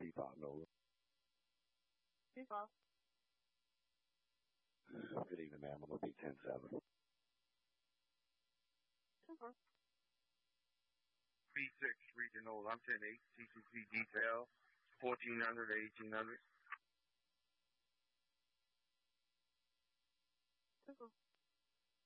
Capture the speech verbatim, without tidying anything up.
P five Nola. P five. Good evening, ma'am. I'm going to be ten seven. Okay. P six Regional, I'm ten eight, T C C detail, fourteen hundred to eighteen hundred. Okay.